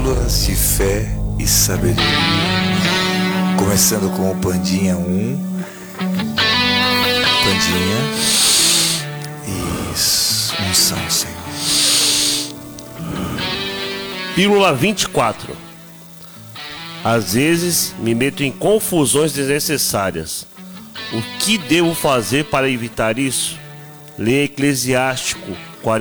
Pílulas de fé e sabedoria. Começando com o Pandinha 1. Pandinha. Isso. Unção, Senhor. Pílula 24. Às vezes me meto em confusões desnecessárias. O que devo fazer para evitar isso? Leia Eclesiástico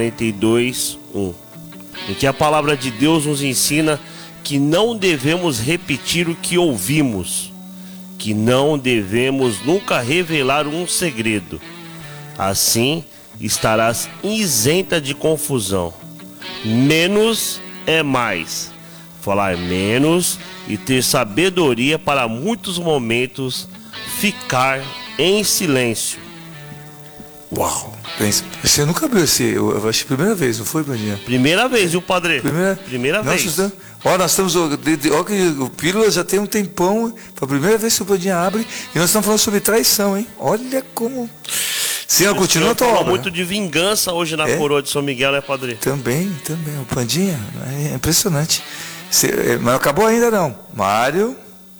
42:1, em que a palavra de Deus nos ensina que não devemos repetir o que ouvimos, que não devemos nunca revelar um segredo. Assim estarás isenta de confusão. Menos é mais. Falar menos e ter sabedoria para muitos momentos ficar em silêncio. Uau! Você nunca abriu esse. Eu acho que primeira vez, não foi, Pandinha? Primeira vez, viu, padre? Primeira nós vez. Nós estamos. Olha que o Pílula já tem um tempão. Foi a primeira vez que o Pandinha abre. E nós estamos falando sobre traição, hein? Olha como. Senhor, continua a tua obra. Muito de vingança hoje na coroa de São Miguel, né, padre? Também. O Pandinha é impressionante. Mas não acabou ainda, não. Mário.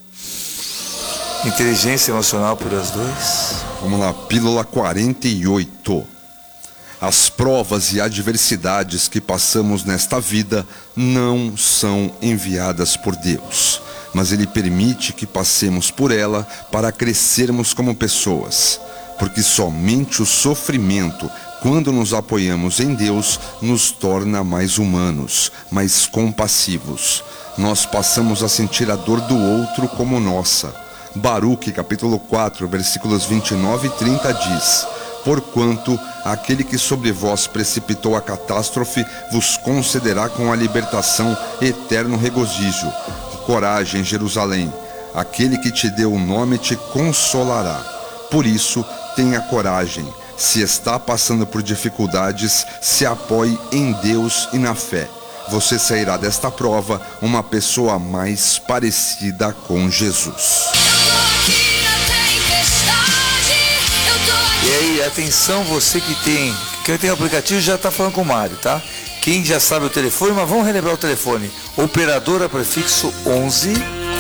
Inteligência emocional por as duas. Vamos lá, pílula 48. As provas e adversidades que passamos nesta vida não são enviadas por Deus, mas Ele permite que passemos por ela para crescermos como pessoas, porque somente o sofrimento, quando nos apoiamos em Deus, nos torna mais humanos, mais compassivos. Nós passamos a sentir a dor do outro como nossa. Baruque, capítulo 4, versículos 29 e 30 diz: Porquanto aquele que sobre vós precipitou a catástrofe vos concederá com a libertação eterno regozijo. Coragem, Jerusalém, aquele que te deu o nome te consolará. Por isso, tenha coragem. Se está passando por dificuldades, se apoie em Deus e na fé. Você sairá desta prova uma pessoa mais parecida com Jesus. E aí, atenção, você que tem o aplicativo já está falando com o Mário, tá? Quem já sabe o telefone, mas vamos relembrar o telefone. Operadora prefixo 11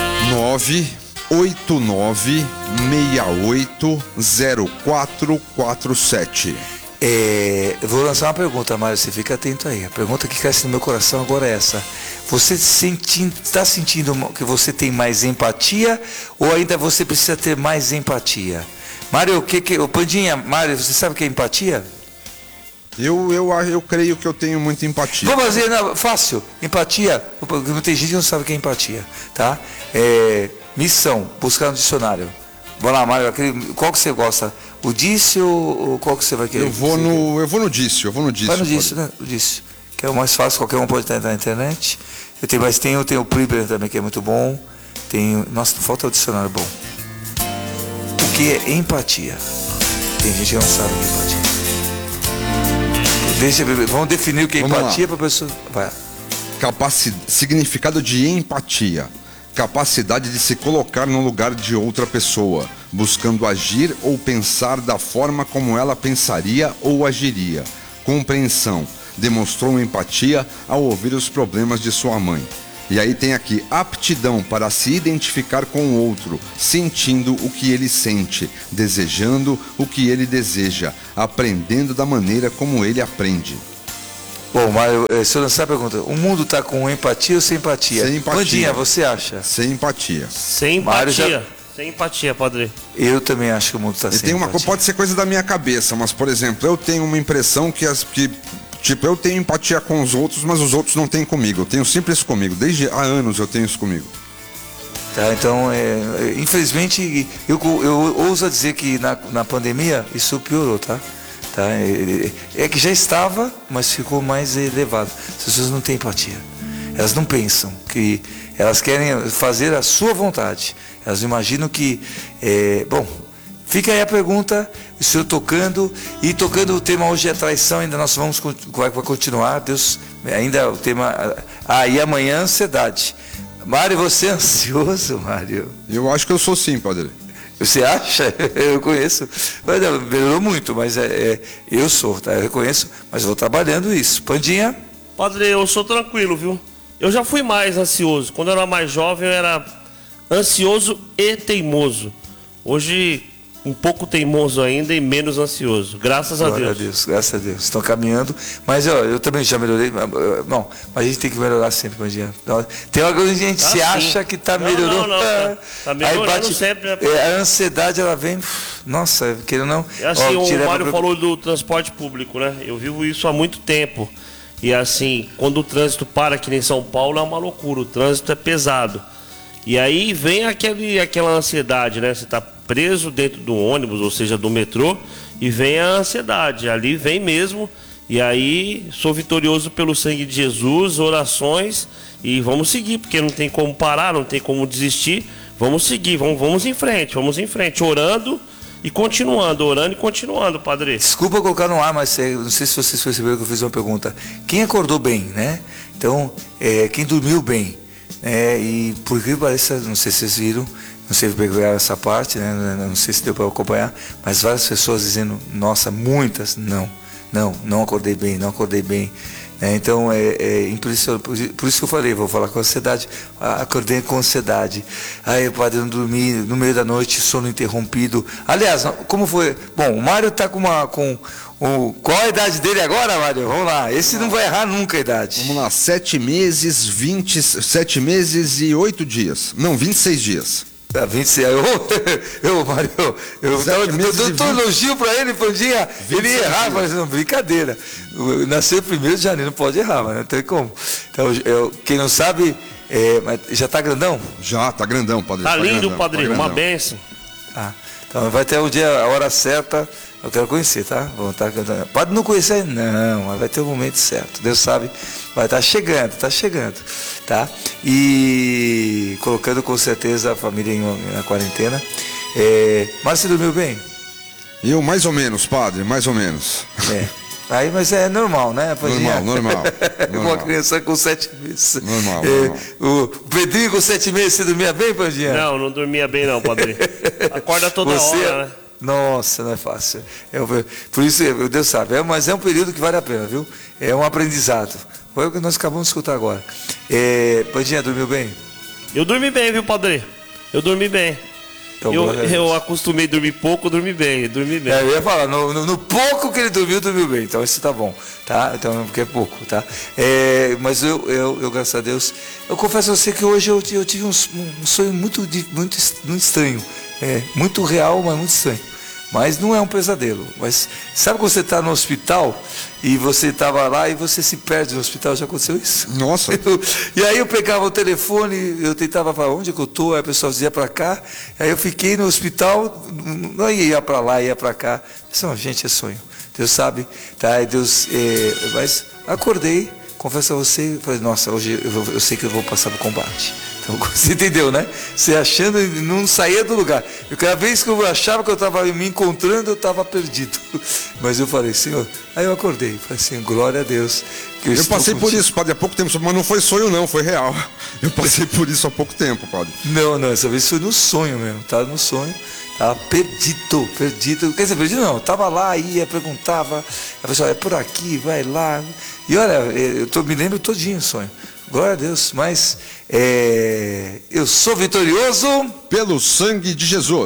989680447. Eu vou lançar uma pergunta, Mário, você fica atento aí. A pergunta que cresce no meu coração agora é essa: você está sentindo que você tem mais empatia ou ainda você precisa ter mais empatia? Mário, o Pandinha, Mário, você sabe o que é empatia? Eu creio que eu tenho muita empatia. Vamos fazer, fácil, empatia. Tem gente que não sabe o que é empatia, tá? Missão, buscar no dicionário. Vamos lá, Mário, qual que você gosta? O dício ou qual que você vai querer? Eu vou no dício. Vai no dício, né? O dício, que é o mais fácil, qualquer um pode entrar na internet. Eu tenho o Priber também, que é muito bom. Nossa, não falta o dicionário bom. O que é empatia? Tem gente que não sabe o que é empatia. Vamos definir o que é empatia para a pessoa. Vai. Significado de empatia: capacidade de se colocar no lugar de outra pessoa, buscando agir ou pensar da forma como ela pensaria ou agiria. Compreensão: demonstrou empatia ao ouvir os problemas de sua mãe. E aí tem aqui, aptidão para se identificar com o outro, sentindo o que ele sente, desejando o que ele deseja, aprendendo da maneira como ele aprende. Bom, Mário, se eu lançar a pergunta, o mundo está com empatia ou sem empatia? Sem empatia. Pandinha, você acha? Sem empatia. Sem empatia. Sem empatia, padre. Eu também acho que o mundo está sem empatia. Pode ser coisa da minha cabeça, mas, por exemplo, eu tenho uma impressão que eu tenho empatia com os outros, mas os outros não têm comigo. Eu tenho sempre isso comigo. Desde há anos eu tenho isso comigo. Tá, então, infelizmente, eu ouso dizer que na pandemia isso piorou, tá? É que já estava, mas ficou mais elevado. As pessoas não têm empatia. Elas não pensam, que elas querem fazer a sua vontade. Elas imaginam que... Bom, fica aí a pergunta, o senhor tocando o tema hoje é traição, ainda nós vai continuar, Deus, ainda o tema, e amanhã ansiedade. Mário, você é ansioso, Mário? Eu acho que eu sou sim, padre. Você acha? Eu conheço, melhorou muito, mas eu sou, tá? Eu reconheço, mas vou trabalhando isso. Pandinha? Padre, eu sou tranquilo, viu? Eu já fui mais ansioso. Quando eu era mais jovem, eu era ansioso e teimoso. Hoje, um pouco teimoso ainda e menos ansioso. Graças a Deus. Graças a Deus. Estão caminhando. Mas ó, eu também já melhorei. Não, mas a gente tem que melhorar sempre, Pandinha. Tem uma coisa que a gente se acha que está melhorando. Não. Tá melhorando aí bate, sempre. Né? A ansiedade, ela vem... Nossa, querendo não... É assim, o Mário falou do transporte público, né? Eu vivo isso há muito tempo. E assim, quando o trânsito para aqui em São Paulo, é uma loucura. O trânsito é pesado. E aí vem aquela ansiedade, né? Você está preso dentro do ônibus, ou seja, do metrô, e vem a ansiedade. Ali vem mesmo. E aí, sou vitorioso pelo sangue de Jesus, orações, e vamos seguir, porque não tem como parar, não tem como desistir. Vamos seguir, vamos em frente, orando e continuando, padre. Desculpa colocar no ar, mas não sei se vocês perceberam que eu fiz uma pergunta. Quem acordou bem, né? Então, quem dormiu bem, e por que parece, não sei se vocês viram, não sei se pegaram essa parte, né? Não sei se deu para acompanhar, mas várias pessoas dizendo, nossa, muitas, não acordei bem. Então é impressionante, por isso que eu falei, vou falar com ansiedade, acordei com ansiedade, aí o padre não dormi, no meio da noite, sono interrompido. Aliás, como foi? Bom, o Mário está qual a idade dele agora, Mário? Vamos lá, esse não vai errar nunca a idade. Vamos lá, 7 meses e 8 dias, não, 26 dias. 26, Mário, eu dou elogio para ele, Pandinha, ele ia errar, mas não, brincadeira. Nasceu 1º de janeiro, não pode errar, mas não tem como. Então, quem não sabe, mas já está grandão? Já, está grandão, padre. Tá lindo, padre, uma bênção. Então vai ter o dia, a hora certa, eu quero conhecer, tá? Pode não conhecer, não, mas vai ter o momento certo, Deus sabe, vai estar chegando, tá? E colocando com certeza a família na quarentena. Márcio, você dormiu bem? Eu mais ou menos, padre, mais ou menos. Aí, mas é normal, né? Normal. Uma criança com 7 meses. Normal. O Pedrinho com 7 meses, você dormia bem, Pandinha? Não dormia bem não, padre. Acorda toda hora, né? Nossa, não é fácil. Por isso, Deus sabe, mas é um período que vale a pena, viu? É um aprendizado. Foi o que nós acabamos de escutar agora. Pandinha, dormiu bem? Eu dormi bem, viu, padre? Eu dormi bem. Então, eu acostumei a dormir pouco, dormi bem. Eu ia falar, no pouco que ele dormiu bem. Então isso tá bom, tá? Então, porque é pouco, tá? Mas eu, graças a Deus, eu confesso a você que hoje eu tive um sonho muito estranho. Muito real, mas muito estranho. Mas não é um pesadelo. Mas sabe quando você está no hospital e você estava lá e você se perde no hospital? Já aconteceu isso? Nossa. E aí eu pegava o telefone, eu tentava falar onde é que eu estou, aí a pessoa dizia para cá. Aí eu fiquei no hospital, não ia para lá, ia para cá. Gente, é sonho. Deus sabe, tá? Deus, mas acordei, confesso a você, falei, nossa, hoje eu sei que eu vou passar do combate. Você entendeu, né? Você achando e não saía do lugar. Cada vez que eu achava que eu estava me encontrando, eu estava perdido. Mas eu falei, Senhor, aí eu acordei. Falei assim, glória a Deus. Eu passei por isso, padre, há pouco tempo, mas não foi sonho não, foi real. Eu passei por isso há pouco tempo, padre. Não, essa vez foi no sonho mesmo, estava no sonho. Estava perdido. Quer dizer, perdido não, estava lá, ia, perguntava. A pessoa, é por aqui, vai lá. E olha, me lembro todinho o sonho. Glória a Deus, mas eu sou vitorioso pelo sangue de Jesus.